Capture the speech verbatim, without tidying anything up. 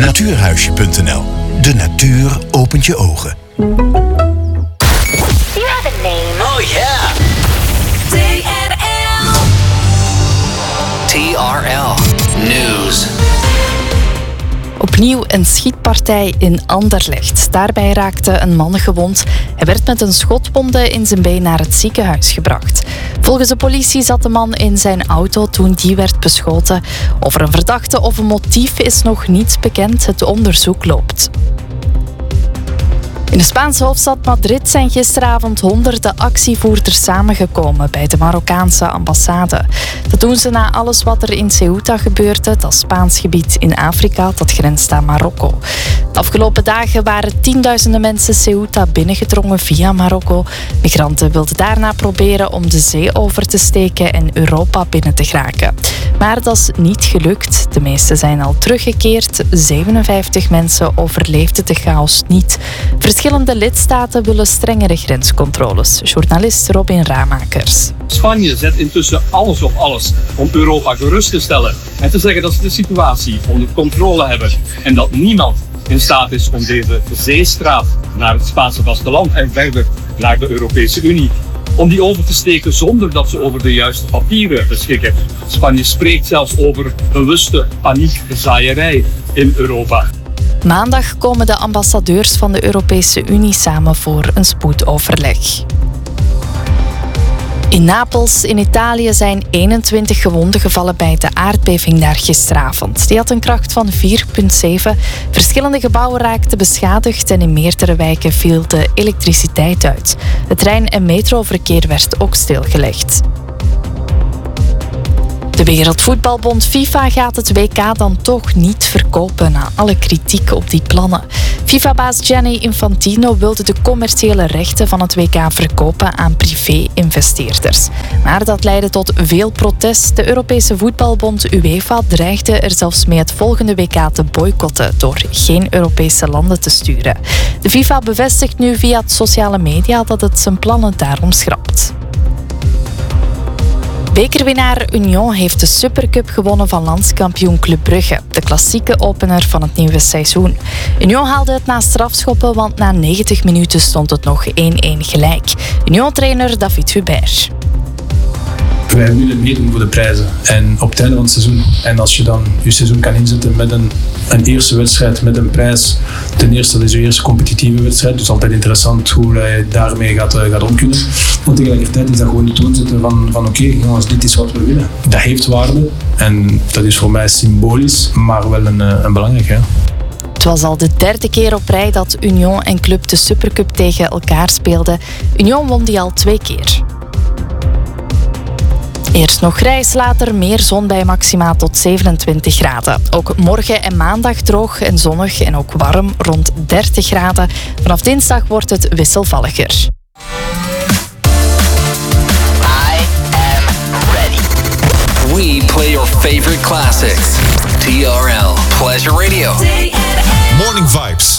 natuurhuisje punt n l. De natuur opent je ogen. You have a name. Oh yeah. T R L. T R L News. Opnieuw een schietpartij in Anderlecht. Daarbij raakte een man gewond. Hij werd met een schotwonde in zijn been naar het ziekenhuis gebracht. Volgens de politie zat de man in zijn auto toen die werd beschoten. Over een verdachte of een motief is nog niets bekend. Het onderzoek loopt. In de Spaanse hoofdstad Madrid zijn gisteravond honderden actievoerders samengekomen bij de Marokkaanse ambassade. Dat doen ze na alles wat er in Ceuta gebeurde, dat Spaans gebied in Afrika dat grenst aan Marokko. De afgelopen dagen waren tienduizenden mensen Ceuta binnengedrongen via Marokko. Migranten wilden daarna proberen om de zee over te steken en Europa binnen te geraken. Maar dat is niet gelukt. De meesten zijn al teruggekeerd. zevenenvijftig mensen overleefden de chaos niet. Verschillende lidstaten willen strengere grenscontroles. Journalist Robin Ramakers. Spanje zet intussen alles op alles om Europa gerust te stellen en te zeggen dat ze de situatie onder controle hebben en dat niemand in staat is om deze zeestraat naar het Spaanse vasteland en verder naar de Europese Unie, om die over te steken zonder dat ze over de juiste papieren beschikken. Spanje spreekt zelfs over bewuste paniekzaaierij in Europa. Maandag komen de ambassadeurs van de Europese Unie samen voor een spoedoverleg. In Napels in Italië zijn eenentwintig gewonden gevallen bij de aardbeving daar gisteravond. Die had een kracht van vier komma zeven. Verschillende gebouwen raakten beschadigd en in meerdere wijken viel de elektriciteit uit. Het trein- en metroverkeer werd ook stilgelegd. De Wereldvoetbalbond FIFA gaat het W K dan toch niet verkopen na alle kritiek op die plannen. FIFA-baas Gianni Infantino wilde de commerciële rechten van het W K verkopen aan privé-investeerders. Maar dat leidde tot veel protest. De Europese voetbalbond UEFA dreigde er zelfs mee het volgende W K te boycotten door geen Europese landen te sturen. De FIFA bevestigt nu via sociale media dat het zijn plannen daarom schrapt. Bekerwinnaar Union heeft de Supercup gewonnen van landskampioen Club Brugge, de klassieke opener van het nieuwe seizoen. Union haalde het na strafschoppen, want na negentig minuten stond het nog één-één gelijk. Union-trainer David Hubert. Wij willen meedoen voor de prijzen en op het einde van het seizoen. En als je dan je seizoen kan inzetten met een, een eerste wedstrijd met een prijs. Ten eerste, dat is je eerste competitieve wedstrijd, dus altijd interessant hoe je daarmee gaat, gaat omkunnen. Maar tegelijkertijd is dat gewoon de toon zetten van, van oké, okay, jongens, dit is wat we willen. Dat heeft waarde en dat is voor mij symbolisch, maar wel een, een belangrijk. Hè? Het was al de derde keer op rij dat Union en Club de Supercup tegen elkaar speelden. Union won die al twee keer. Eerst nog grijs, later meer zon bij maximaal tot zevenentwintig graden. Ook morgen en maandag droog en zonnig en ook warm, rond dertig graden. Vanaf dinsdag wordt het wisselvalliger. I am ready. We play your favorite classics. T R L Pleasure Radio. Morning Vibes.